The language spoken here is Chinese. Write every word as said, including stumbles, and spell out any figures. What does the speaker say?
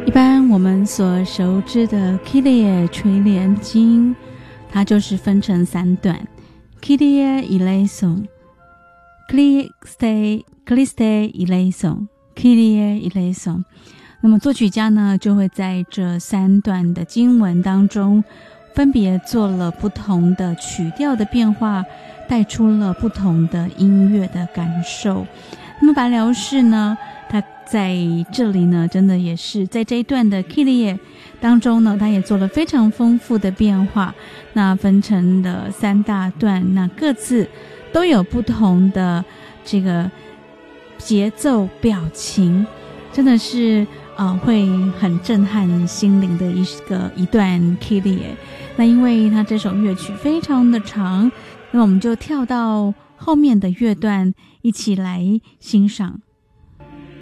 一般我们所熟知的 Kyrie 垂帘经，它就是分成三段 Kyrie eleison Christe Christe eleison Kyrie eleison。 那么作曲家呢就会在这三段的经文当中分别做了不同的曲调的变化，带出了不同的音乐的感受。那么白辽士呢，他在这里呢真的也是在这一段的 Kyrie 当中呢，他也做了非常丰富的变化，那分成了三大段，那各自都有不同的这个节奏表情，真的是呃会很震撼心灵的一个一段 Kyrie。 那因为它这首乐曲非常的长，那么我们就跳到后面的乐段一起来欣赏。